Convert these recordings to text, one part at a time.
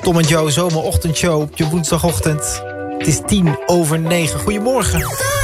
Tom en Joe zomerochtendshow op je woensdagochtend. Het is 9:10. Goedemorgen.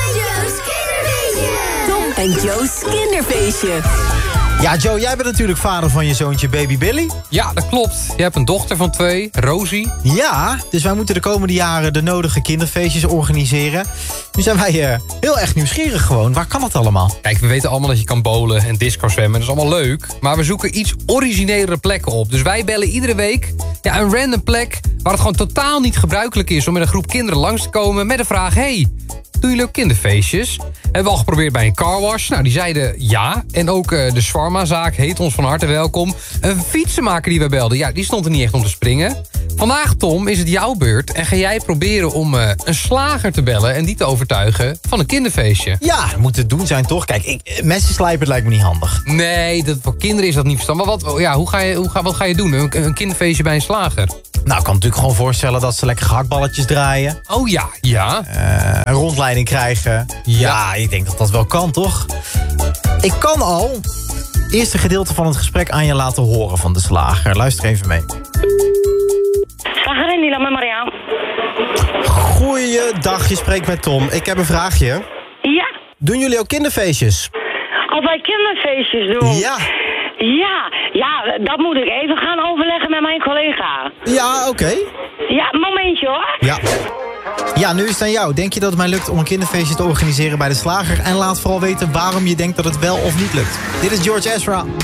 Tom en Joe's kinderfeestje. Ja, Joe, jij bent natuurlijk vader van je zoontje Baby Billy. Ja, dat klopt. Je hebt een dochter van 2, Rosie. Ja, dus wij moeten de komende jaren de nodige kinderfeestjes organiseren. Nu zijn wij heel erg nieuwsgierig gewoon. Waar kan het allemaal? Kijk, we weten allemaal dat je kan bowlen en disco zwemmen. Dat is allemaal leuk. Maar we zoeken iets originelere plekken op. Dus wij bellen iedere week een random plek waar het gewoon totaal niet gebruikelijk is om met een groep kinderen langs te komen met de vraag: hey, doen jullie ook kinderfeestjes? Hebben we al geprobeerd bij een carwash. Nou, die zeiden ja. En ook de Swarma-zaak heet ons van harte welkom. Een fietsenmaker die we belden, ja, die stond er niet echt om te springen. Vandaag, Tom, is het jouw beurt. En ga jij proberen om een slager te bellen en die te overtuigen van een kinderfeestje. Ja, dat moet het doen zijn toch? Kijk, messen slijpen lijkt me niet handig. Nee, voor kinderen is dat niet verstandig. Maar wat ga je doen? Een kinderfeestje bij een slager? Nou, ik kan natuurlijk gewoon voorstellen dat ze lekker gehaktballetjes draaien. Oh ja. Een rondleiding krijgen. Ja, ik denk dat dat wel kan, toch? Ik kan al het eerste gedeelte van het gesprek aan je laten horen van de slager. Luister even mee. Slager en Nila met Mariaan. Goeiedag, je spreekt met Tom. Ik heb een vraagje. Ja, Doen jullie ook kinderfeestjes? als wij kinderfeestjes doen. Ja. Ja, dat moet ik even gaan overleggen met mijn collega. Ja, oké. Ja, momentje hoor. Ja. Ja, nu is het aan jou. Denk je dat het mij lukt om een kinderfeestje te organiseren bij de slager? En laat vooral weten waarom je denkt dat het wel of niet lukt. Dit is George Ezra.